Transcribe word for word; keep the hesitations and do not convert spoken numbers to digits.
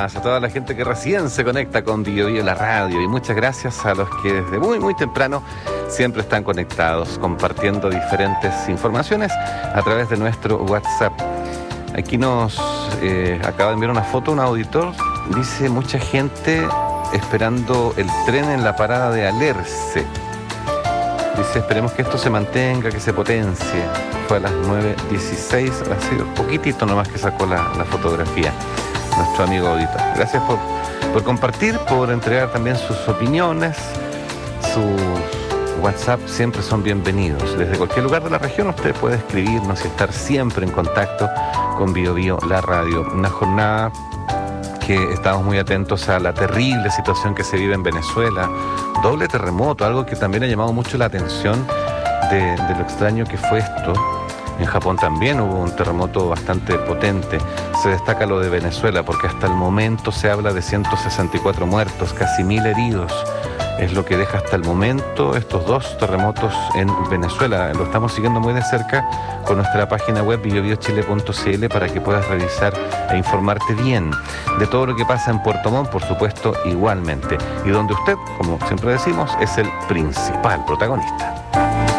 días a toda la gente que recién se conecta con Bio Bio la radio y muchas gracias a los que desde muy muy temprano siempre están conectados compartiendo diferentes informaciones a través de nuestro WhatsApp. Aquí nos eh, acaba de enviar una foto un auditor, dice mucha gente esperando el tren en la parada de Alerce. Dice, esperemos que esto se mantenga, que se potencie. Fue a las nueve dieciséis, ha sido poquitito nomás que sacó la, la fotografía nuestro amigo auditor. Gracias por, por compartir, por entregar también sus opiniones. Sus WhatsApp siempre son bienvenidos. Desde cualquier lugar de la región usted puede escribirnos y estar siempre en contacto con Bio Bio la radio. Una jornada que estamos muy atentos a la terrible situación que se vive en Venezuela. Doble terremoto, algo que también ha llamado mucho la atención de, de lo extraño que fue esto. En Japón también hubo un terremoto bastante potente. Se destaca lo de Venezuela porque hasta el momento se habla de ciento sesenta y cuatro muertos, casi mil heridos. Es lo que deja hasta el momento estos dos terremotos en Venezuela. Lo estamos siguiendo muy de cerca con nuestra página web bio bio chile punto c l para que puedas revisar e informarte bien de todo lo que pasa en Puerto Montt, por supuesto, igualmente. Y donde usted, como siempre decimos, es el principal protagonista.